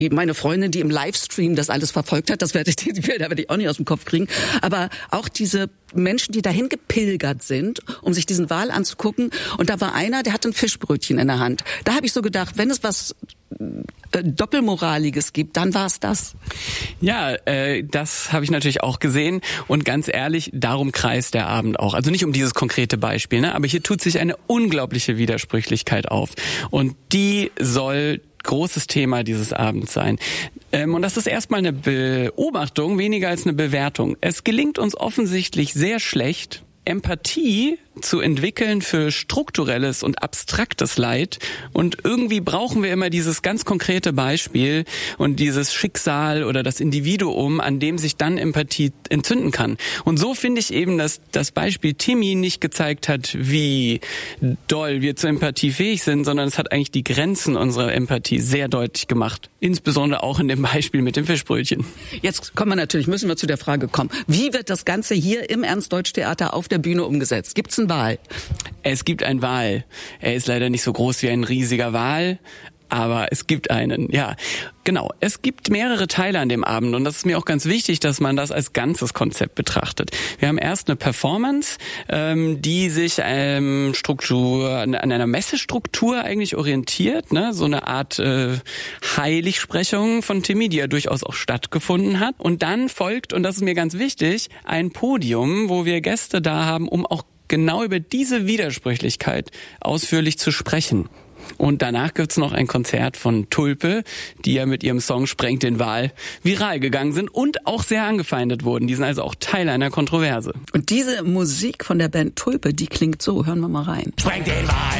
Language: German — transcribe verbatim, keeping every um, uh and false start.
Meine Freundin, die im Livestream das alles verfolgt hat, das werde ich, die Bilder werde ich auch nicht aus dem Kopf kriegen. Aber auch diese Menschen, die dahin gepilgert sind, um sich diesen Wal anzugucken. Und da war einer, der hatte ein Fischbrötchen in der Hand. Da habe ich so gedacht, wenn es was äh, Doppelmoraliges gibt, dann war es das. Ja, äh, das habe ich natürlich auch gesehen. Und ganz ehrlich, darum kreist der Abend auch. Also nicht um dieses konkrete Beispiel, ne? Aber hier tut sich eine unglaubliche Widersprüchlichkeit auf. Und die soll großes Thema dieses Abends sein. Ähm, und das ist erstmal eine Beobachtung, weniger als eine Bewertung. Es gelingt uns offensichtlich sehr schlecht, Empathie zu entwickeln für strukturelles und abstraktes Leid. Und irgendwie brauchen wir immer dieses ganz konkrete Beispiel und dieses Schicksal oder das Individuum, an dem sich dann Empathie entzünden kann. Und so finde ich eben, dass das Beispiel Timmy nicht gezeigt hat, wie doll wir zur Empathie fähig sind, sondern es hat eigentlich die Grenzen unserer Empathie sehr deutlich gemacht. Insbesondere auch in dem Beispiel mit dem Fischbrötchen. Jetzt kommen wir natürlich, müssen wir zu der Frage kommen. Wie wird das Ganze hier im Ernst-Deutsch-Theater auf der Bühne umgesetzt? Gibt's einen Wal? Es gibt einen Wal. Er ist leider nicht so groß wie ein riesiger Wal, aber es gibt einen, ja. Genau, es gibt mehrere Teile an dem Abend und das ist mir auch ganz wichtig, dass man das als ganzes Konzept betrachtet. Wir haben erst eine Performance, ähm, die sich ähm, Struktur, an einer Messestruktur eigentlich orientiert, ne? So eine Art äh, Heiligsprechung von Timmy, die ja durchaus auch stattgefunden hat. Und dann folgt, und das ist mir ganz wichtig, ein Podium, wo wir Gäste da haben, um auch genau über diese Widersprüchlichkeit ausführlich zu sprechen. Und danach gibt's noch ein Konzert von Tulpe, die ja mit ihrem Song Sprengt den Wal viral gegangen sind und auch sehr angefeindet wurden. Die sind also auch Teil einer Kontroverse. Und diese Musik von der Band Tulpe, die klingt so. Hören wir mal rein. Sprengt den Wal!